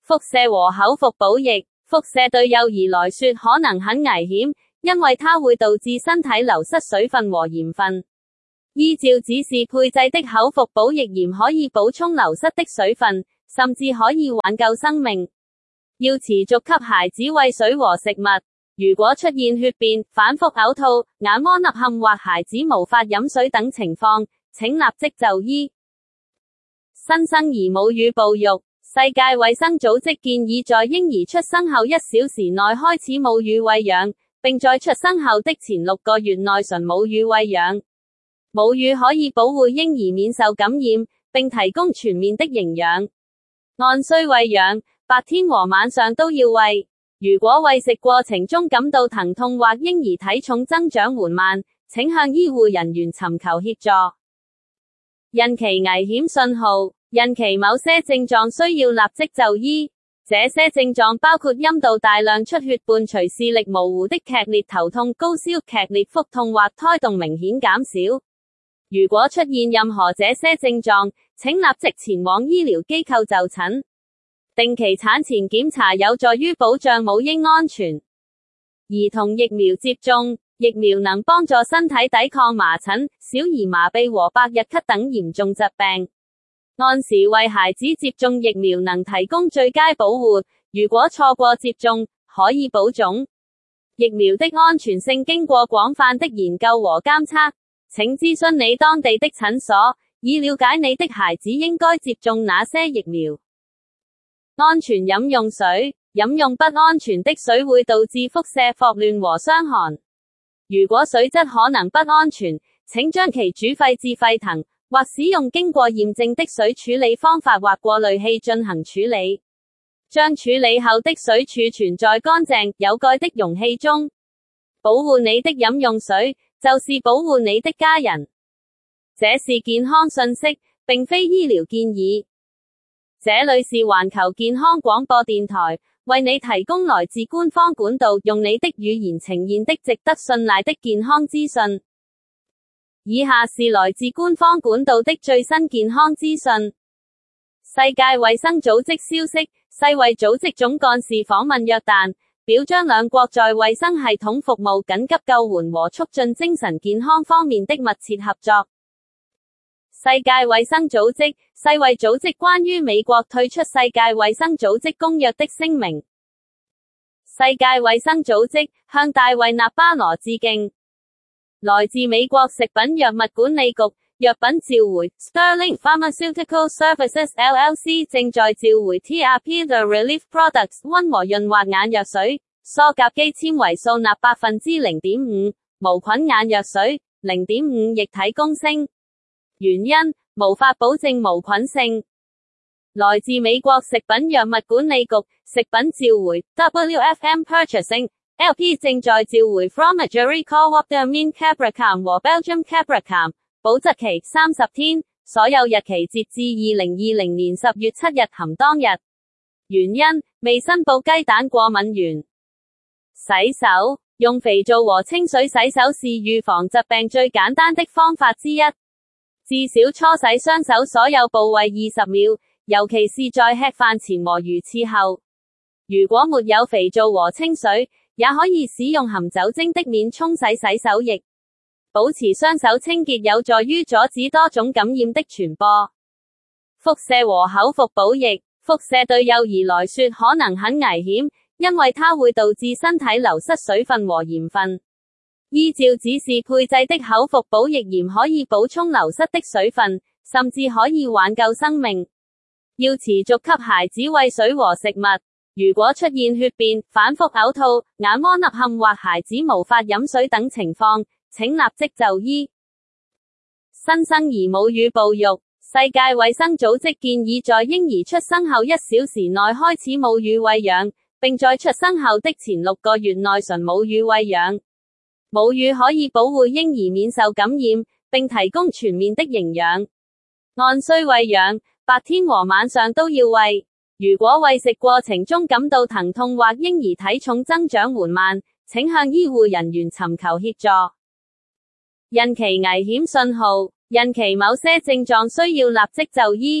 輻射和口服補液。輻射對幼兒來說可能很危險，因為它會導致身體流失水分和鹽分。依照指示配製的口服補液鹽可以補充流失的水分，甚至可以挽救生命。要持續給孩子餵水和食物。如果出現血便、反覆嘔吐、眼窩凹陷或孩子無法飲水等情況，請立即就醫。新生兒母乳哺育。世界衛生組織建議在嬰兒出生後一小時內開始母乳餵養，並在出生後的前六個月內純母乳餵養。母乳可以保護嬰兒免受感染，並提供全面的營養。按需餵養，白天和晚上都要餵。如果餵食過程中感到疼痛或嬰兒體重增長緩慢，請向醫護人員尋求協助。孕期危險信號。孕期某些症狀需要立即就醫，這些症狀包括陰道大量出血伴隨視力模糊的劇烈頭痛、高燒、劇烈腹痛或胎動明顯減少。如果出現任何這些症狀，請立即前往醫療機構就診。定期產前檢查有助於保障母嬰安全。兒童疫苗接種。疫苗能幫助身體抵抗麻疹、小兒麻痹和百日咳等嚴重疾病。按時為孩子接種疫苗能提供最佳保護，如果錯過接種，可以保種。疫苗的安全性經過廣泛的研究和監測，請諮詢你當地的診所，以了解你的孩子應該接種哪些疫苗。安全飲用水。飲用不安全的水會導致腹瀉、霍亂和傷寒。如果水質可能不安全，請將其煮沸至沸騰，或使用經過驗證的水處理方法或過濾器進行處理。將處理後的水儲存在乾淨、有蓋的容器中。保護你的飲用水，就是保護你的家人。這是健康信息，並非醫療建議。這裏是環球健康廣播電台，為你提供來自官方管道，用你的語言呈現的值得信賴的健康資訊。以下是來自官方管道的最新健康資訊。世界衛生組織消息，世衛組織總幹事訪問約旦，表彰兩國在衛生系統服務、緊急救援和促進精神健康方面的密切合作。世界衛生組織，世衛組織關於美國退出世界衛生組織公約的聲明。世界衛生組織向大衛納巴羅致敬。來自美國食品藥物管理局藥品召回 Sterling Pharmaceutical Services L L C 正在召回 T R P The Relief Products 溫和潤滑眼藥水，塑甲基纖維素鈉百分之零點五，無菌眼藥水 零點五 液體公升。原因，無法保證無菌性。來自美國食品藥物管理局食品召回 W F M Purchasing L P 正在召回 Fromageri Cooptermine Cabracam 和 Belgium Cabracam， 保質期三十天，所有日期截至二零二零年十月七日含當日。原因，未申報雞蛋過敏原。洗手，用肥皂和清水洗手是預防疾病最簡單的方法之一。至少搓洗雙手所有部位二十秒，尤其是在吃飯前和魚翅後。如果沒有肥皂和清水，也可以使用含酒精的免沖洗洗手液。保持雙手清潔有助於阻止多種感染的傳播。輻射和口服補液。輻射對幼兒來說可能很危險，因為它會導致身體流失水分和鹽分。依照指示配製的口服補液鹽可以補充流失的水分，甚至可以挽救生命。要持續給孩子餵水和食物。如果出現血便、反覆嘔吐、眼窩凹陷或孩子無法飲水等情況，請立即就醫。新生兒母乳哺育。世界衛生組織建議在嬰兒出生後一小時內開始母乳餵養，並在出生後的前六個月內純母乳餵養。母乳可以保護嬰兒免受感染，並提供全面的營養。按需餵養，白天和晚上都要餵。如果餵食過程中感到疼痛或嬰兒體重增長緩慢，請向醫護人員尋求協助。孕期危險信號。孕期某些症狀需要立即就醫，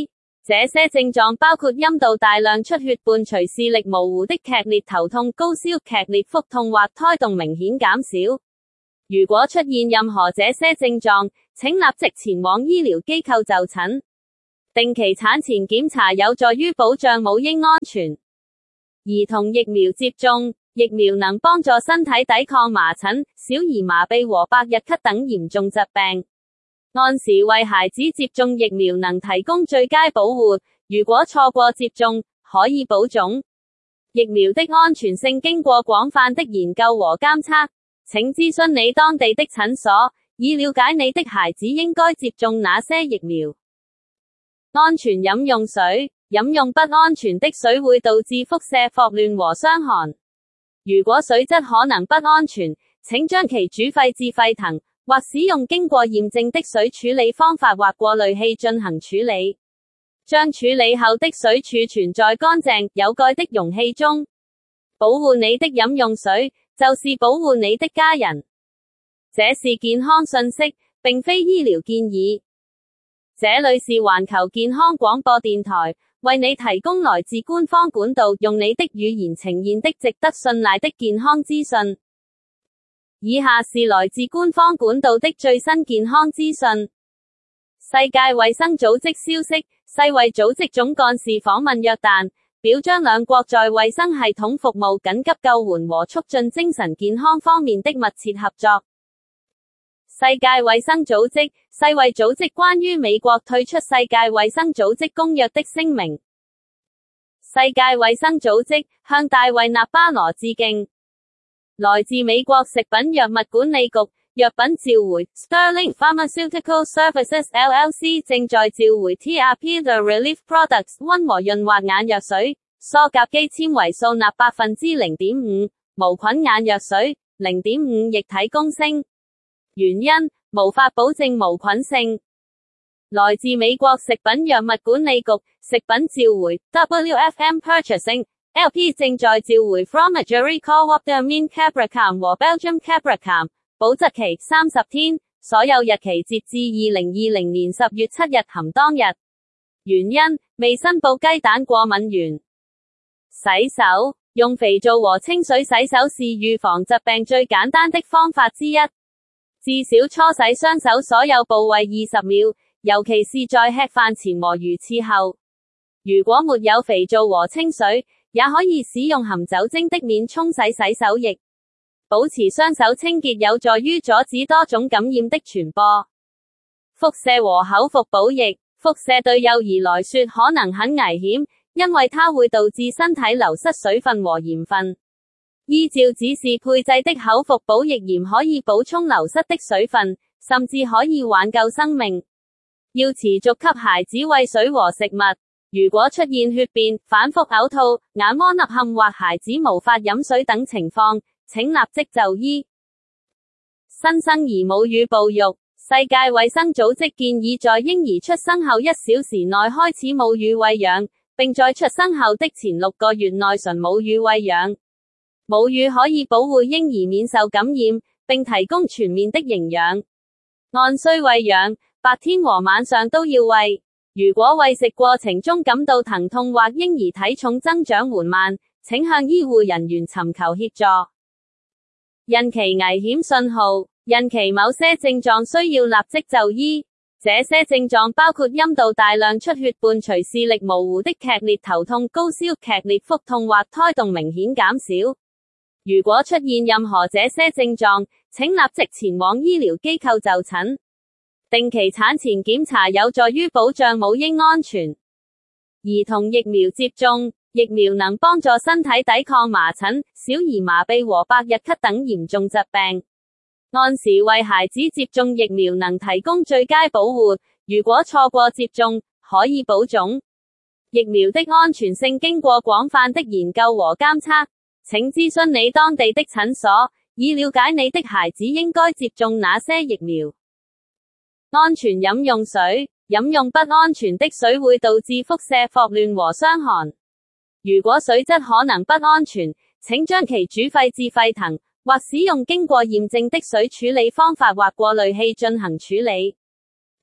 這些症狀包括陰道大量出血伴隨視力模糊的劇烈頭痛、高燒、劇烈腹痛或胎動明顯減少。如果出現任何這些症狀，請立即前往醫療機構就診。定期產前檢查有助於保障母嬰安全。兒童疫苗接種，疫苗能幫助身體抵抗麻疹、小兒麻痹和百日咳等嚴重疾病。按時為孩子接種疫苗能提供最佳保護，如果錯過接種，可以保種。疫苗的安全性經過廣泛的研究和監測，請諮詢你當地的診所，以了解你的孩子應該接種哪些疫苗。安全飲用水，飲用不安全的水會導致腹瀉、霍亂和傷寒。如果水質可能不安全，請將其煮沸至沸騰，或使用經過驗證的水處理方法或過濾器進行處理。將處理後的水儲存在乾淨、有蓋的容器中。保護你的飲用水，就是保護你的家人。這是健康信息，並非醫療建議。這裏是環球健康廣播電台，為你提供來自官方管道，用你的語言呈現的值得信賴的健康資訊。以下是來自官方管道的最新健康資訊。世界衛生組織消息，世衛組織總幹事訪問約旦，表彰兩國在衛生系統服務、緊急救援和促進精神健康方面的密切合作。世界衛生組織，世衛組織關於美國退出世界衛生組織公約的聲明。世界衛生組織向大衛納巴羅致敬。來自美國食品藥物管理局，藥品召回 Sterling Pharmaceutical Services L L C 正在召回 T R P The Relief Products 溫和潤滑眼藥水，塑甲基纖維素鈉 百分之零點五，無菌眼藥水 零點五 液體公升。原因，無法保證無菌性。來自美國食品藥物管理局，食品召回 W F M Purchasing L P 正在召回 Fromageri Cooptermine Cabracam 和 Belgium Cabracam， 保質期三十天，所有日期截至二零二零年十月七日含當日。原因，未申報雞蛋過敏原。洗手，用肥皂和清水洗手是預防疾病最簡單的方法之一。至少搓洗雙手所有部位二十秒，尤其是在吃飯前和魚翅後。如果沒有肥皂和清水，也可以使用含酒精的面沖洗洗手液。保持雙手清潔有助於阻止多種感染的傳播。腹瀉和口服補液，腹瀉對幼兒來說可能很危險，因為它會導致身體流失水分和鹽分。依照指示配製的口服補液鹽可以補充流失的水分，甚至可以挽救生命。要持續給孩子餵水和食物。如果出現血便、反覆嘔吐、眼窩凹陷或孩子無法飲水等情況，請立即就醫。新生兒母乳哺育，世界衛生組織建議在嬰兒出生後一小時內開始母乳餵養，並在出生後的前六個月內純母乳餵養。母乳可以保護嬰兒免受感染，並提供全面的營養。按需餵養，白天和晚上都要餵。如果餵食過程中感到疼痛或嬰兒體重增長緩慢，請向醫護人員尋求協助。孕期危險信號，孕期某些症狀需要立即就醫。這些症狀包括陰道大量出血伴隨視力模糊的劇烈頭痛、高燒、劇烈腹痛或胎動明顯減少。如果出現任何這些症狀，請立即前往醫療機構就診。定期產前檢查有助於保障母嬰安全。兒童疫苗接種，疫苗能幫助身體抵抗麻疹、小兒麻痹和百日咳等嚴重疾病。按時為孩子接種疫苗能提供最佳保護，如果錯過接種，可以保種。疫苗的安全性經過廣泛的研究和監測，請諮詢你當地的診所，以了解你的孩子應該接種哪些疫苗。安全飲用水，飲用不安全的水會導致腹瀉、霍亂和傷寒。如果水質可能不安全，請將其煮沸至沸騰，或使用經過驗證的水處理方法或過濾器進行處理。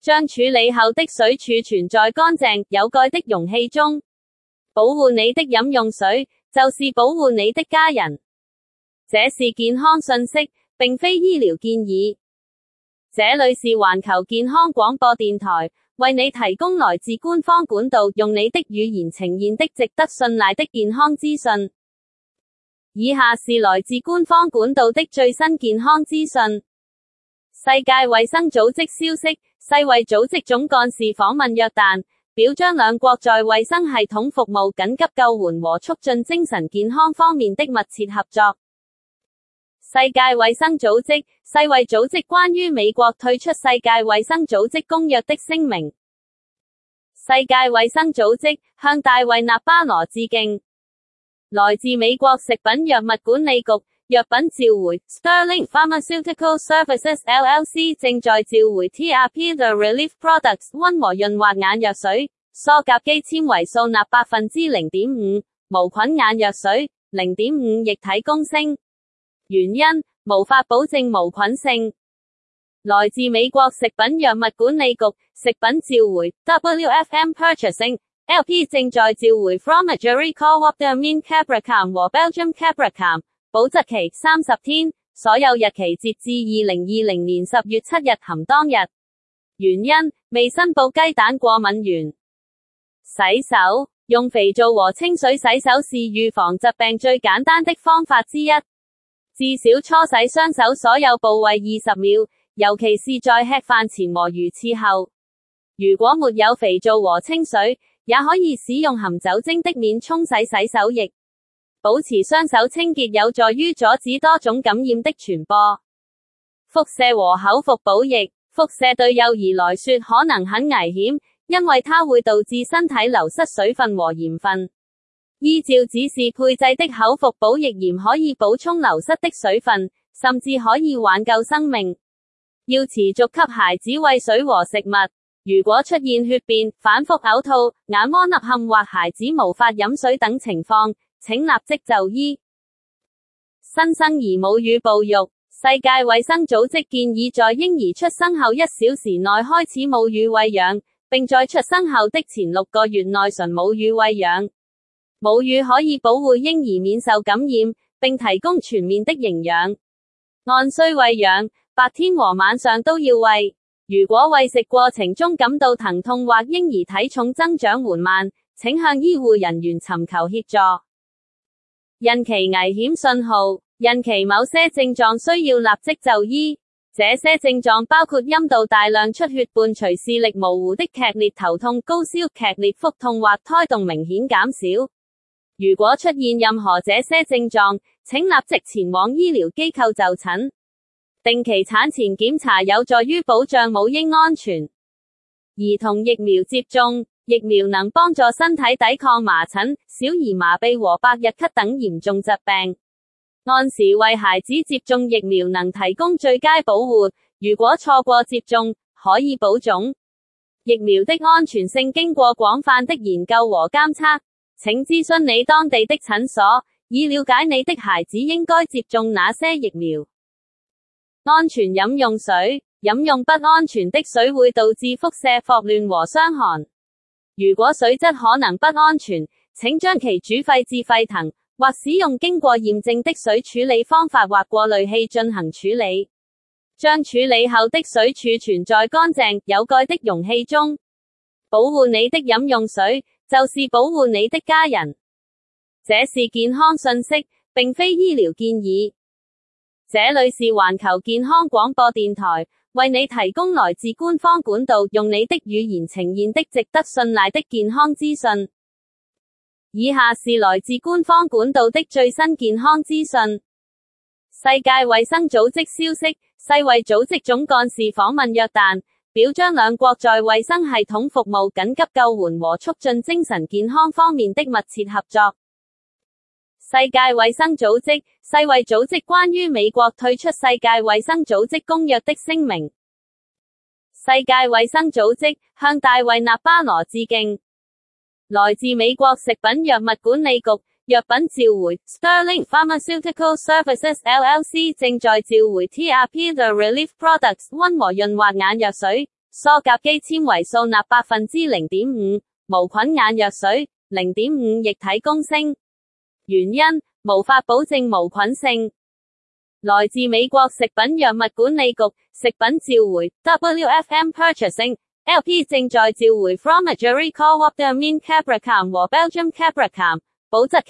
將處理後的水儲存在乾淨、有蓋的容器中。保護你的飲用水，就是保護你的家人。這是健康訊息，並非醫療建議。這裏是環球健康廣播電台，為你提供來自官方管道，用你的語言呈現的值得信賴的健康資訊。以下是來自官方管道的最新健康資訊。世界衛生組織消息，世衛組織總幹事訪問約旦，表彰兩國在衛生系統服務、緊急救援和促進精神健康方面的密切合作。世界衛生組織，世衛組織關於美國退出世界衛生組織公約的聲明。世界衛生組織向大衛納巴羅致敬。來自美國食品藥物管理局藥品召回 Sterling Pharmaceutical Services L L C 正在召回 T R P The Relief Products 溫和潤滑眼藥水，塑甲基纖維素鈉百分之零點五，無菌眼藥水 零點五 液體公升。原因，無法保證無菌性。來自美國食品藥物管理局食品召回 W F M Purchasing L P 正在召回 Fromageri Co-op 卡布坎和 Belgium 卡布坎，保質期三十天，所有日期截至二零二零年十月七日含當日。原因，未申報雞蛋過敏源。洗手，用肥皂和清水洗手是預防疾病最簡單的方法之一。至少搓洗雙手所有部位二十秒，尤其是在吃飯前和魚翅後。如果沒有肥皂和清水，也可以使用含酒精的免沖洗洗手液。保持雙手清潔有助於阻止多種感染的傳播。輻射和口服補液，輻射對幼兒來說可能很危險，因為它會導致身體流失水分和鹽分。依照指示配製的口服補液鹽可以補充流失的水分，甚至可以挽救生命。要持續給孩子餵水和食物。如果出現血便、反覆嘔吐、眼窩凹陷或孩子無法飲水等情況，請立即就醫。新生兒母乳哺育，世界衛生組織建議在嬰兒出生後一小時內開始母乳餵養，並在出生後的前六個月內純母乳餵養。母乳可以保護嬰兒免受感染，並提供全面的營養。按需餵養，白天和晚上都要餵。如果餵食過程中感到疼痛或嬰兒體重增長緩慢，請向醫護人員尋求協助。孕期危險信號，孕期某些症狀需要立即就醫。這些症狀包括陰道大量出血伴隨視力模糊的劇烈頭痛、高燒、劇烈腹痛或胎動明顯減少。如果出現任何這些症狀，請立即前往醫療機構就診。定期產前檢查有助於保障母嬰安全。兒童疫苗接種，疫苗能幫助身體抵抗麻疹、小兒麻痹和百日咳等嚴重疾病。按時為孩子接種疫苗能提供最佳保護，如果錯過接種，可以保種。疫苗的安全性經過廣泛的研究和監測。請諮詢你當地的診所，以了解你的孩子應該接種哪些疫苗。安全飲用水，飲用不安全的水會導致輻射、霍亂和傷寒。如果水質可能不安全，請將其煮沸至沸騰，或使用經過驗證的水處理方法或過濾器進行處理。將處理後的水儲存在乾淨、有蓋的容器中。保護你的飲用水，就是保護你的家人。這是健康訊息，並非醫療建議。這裏是環球健康廣播電台，為你提供來自官方管道，用你的語言呈現的值得信賴的健康資訊。以下是來自官方管道的最新健康資訊。世界衛生組織消息，世衛組織總幹事訪問約旦，表彰兩國在衛生系統服務、緊急救援和促進精神健康方面的密切合作。世界衛生組織，世衛組織關於美國退出世界衛生組織公約的聲明。世界衛生組織向大衛納巴羅致敬。來自美國食品藥物管理局藥品召回 Sterling Pharmaceutical Services L L C 正在召回 T R P The Relief Products 溫和潤滑眼藥水， 塑甲基纖維素鈉百分之零點五，無菌眼藥水零點五液體公升。原因，無法保證無菌性。來自美國食品藥物管理局，食品召回 W F M Purchasing L P 正在召回 Fromage Recall Waptamine Cabracam 和 Belgium Cabracam，保質期